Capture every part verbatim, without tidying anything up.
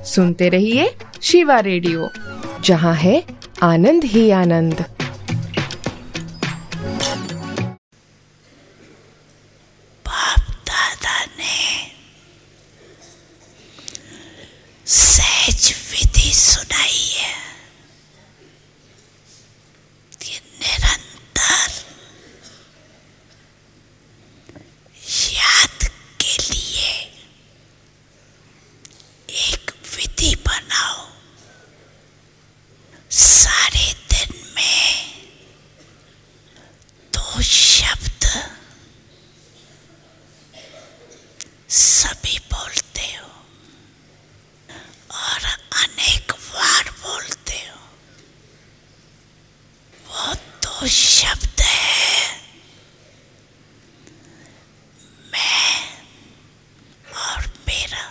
सुनते रहिए शिवा रेडियो, जहाँ है आनंद ही आनंद। बाप दादा ने सहज विधि सुनाई है कि निरंतर याद के लिए एक विधि बनाओ। सारे दिन में दो शब्द सभी बोलते हो और अनेक बार बोलते हो। वो दो शब्द है मैं और मेरा।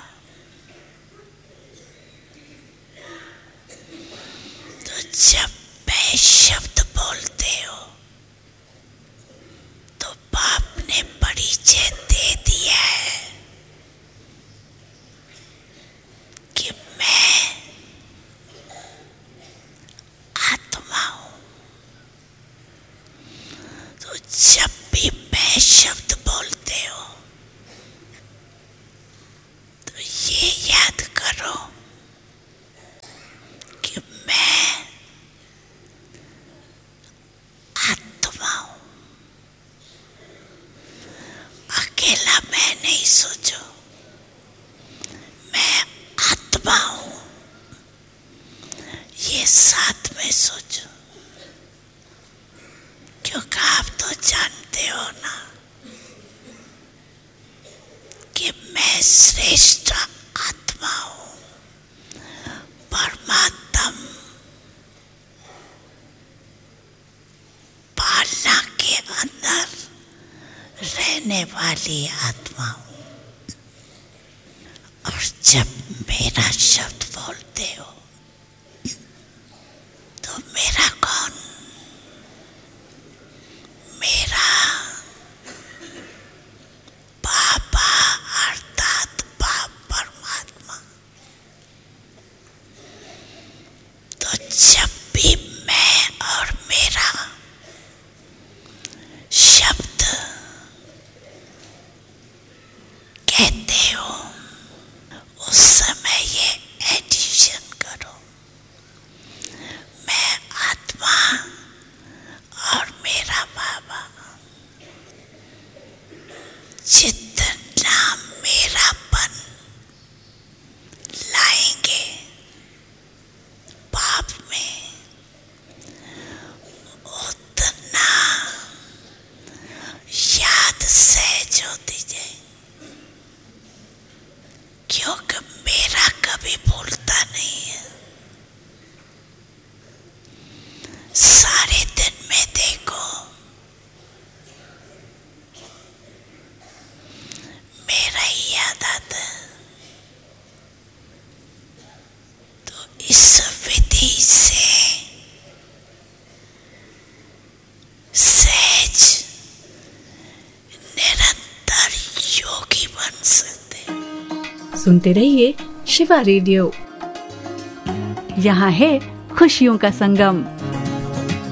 तो जब मैं शब्द बोलते हो तो बाप ने परिचय दे दिया है कि मैं आत्मा हूं। तो जब भी मैं शब्द बोलते हो तो ये याद करो कि मैं आत्मा हूं। अकेला मैं नहीं सोचो, मैं आत्मा हूं, ये साथ में सोचो। क्योंकि आप तो जानते हो ना कि मैं श्रेष्ठ आत्मा हूं, परमात्मा पालना के अंदर रहने वाली आत्मा हूं। और जब मेरा शब्द बोलते हो तो मेरा कौन? मेरा बाबा अर्थात बाप परमात्मा। तो जब भी मैं और मेरा शब्द कहते हो उस समय ये एडिशन करो, मैं आत्मा और मेरा बाबा। जितना मेरापन लाएंगे बाप में उतना याद सहज होती जाए। क्योंकि मेरा कभी भूलता नहीं है। सारे दिन में देखो मेरा ही याद आता है। तो इस विधि से सहज निरंतर योगी बन सकते हैं। सुनते रहिए शिवा रेडियो, यहाँ है खुशियों का संगम।